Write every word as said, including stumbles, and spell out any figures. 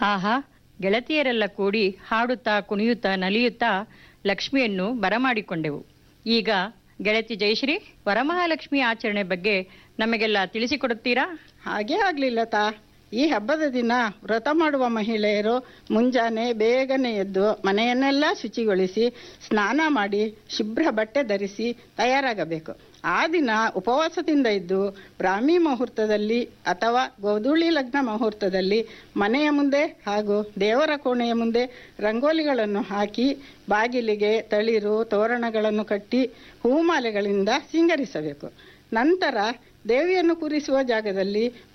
ಆಹಾ, ಗೆಳತಿಯರೆಲ್ಲ ಕೂಡಿ ಹಾಡುತ್ತಾ ಕುಣಿಯುತ್ತಾ ನಲಿಯುತ್ತಾ ಲಕ್ಷ್ಮಿಯನ್ನು ಬರಮಾಡಿಕೊಂಡೆವು. ಈಗ ಗೆಳತಿ ಜಯಶ್ರೀ, ವರಮಹಾಲಕ್ಷ್ಮಿ ಆಚರಣೆ ಬಗ್ಗೆ ನಮಗೆಲ್ಲ ತಿಳಿಸಿಕೊಡುತ್ತೀರಾ? ಹಾಗೇ ಆಗಲಿ ಲತಾ. ಈ ಹಬ್ಬದ ದಿನ ವ್ರತ ಮಾಡುವ ಮಹಿಳೆಯರು ಮುಂಜಾನೆ ಬೇಗನೆ ಎದ್ದು ಮನೆಯನ್ನೆಲ್ಲ ಶುಚಿಗೊಳಿಸಿ ಸ್ನಾನ ಮಾಡಿ ಶುಭ್ರ ಬಟ್ಟೆ ಧರಿಸಿ ತಯಾರಾಗಬೇಕು. ಆ ದಿನ ಉಪವಾಸದಿಂದ ಇದ್ದು ಬ್ರಾಹ್ಮಿ ಮುಹೂರ್ತದಲ್ಲಿ ಅಥವಾ ಗೋಧೂಳಿ ಲಗ್ನ ಮುಹೂರ್ತದಲ್ಲಿ ಮನೆಯ ಮುಂದೆ ಹಾಗೂ ದೇವರ ಕೋಣೆಯ ಮುಂದೆ ರಂಗೋಲಿಗಳನ್ನು ಹಾಕಿ ಬಾಗಿಲಿಗೆ ತಳಿರು ತೋರಣಗಳನ್ನು ಕಟ್ಟಿ ಹೂಮಾಲೆಗಳಿಂದ ಸಿಂಗರಿಸಬೇಕು. ನಂತರ ದೇವಿಯನ್ನು ಕೂರಿಸುವ ಜಾಗದಲ್ಲಿ